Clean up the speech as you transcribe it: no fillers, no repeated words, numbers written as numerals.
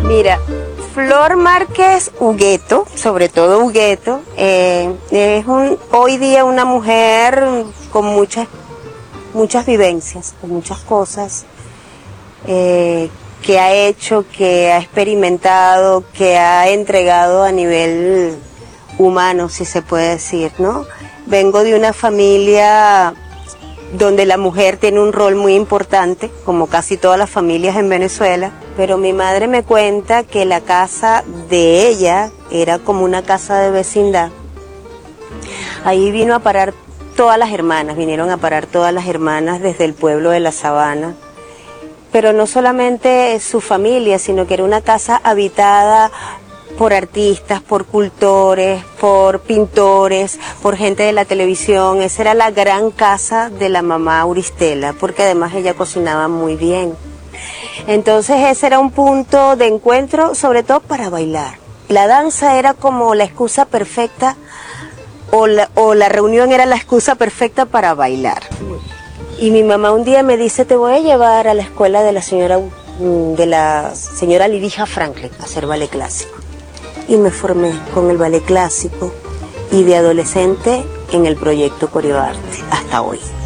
Mira, Flor Márquez Hugueto, sobre todo Hugueto, es hoy día una mujer con muchas vivencias, con muchas cosas que ha hecho, que ha experimentado, que ha entregado a nivel humano, si se puede decir, ¿no? Vengo de una familia donde la mujer tiene un rol muy importante, como casi todas las familias en Venezuela, pero mi madre me cuenta que la casa de ella era como una casa de vecindad. Ahí vino a parar todas las hermanas, vinieron a parar todas las hermanas desde el pueblo de La Sabana, pero no solamente su familia, sino que era una casa habitada por artistas, por cultores, por pintores, por gente de la televisión. Esa era la gran casa de la mamá Auristela, porque además ella cocinaba muy bien. Entonces ese era un punto de encuentro, sobre todo para bailar. La danza era como la excusa perfecta, o la reunión era la excusa perfecta para bailar. Y mi mamá un día me dice, te voy a llevar a la escuela de la señora Lidija Franklin a hacer ballet clásico. Y me formé con el ballet clásico y de adolescente en el proyecto Coreoarte hasta hoy.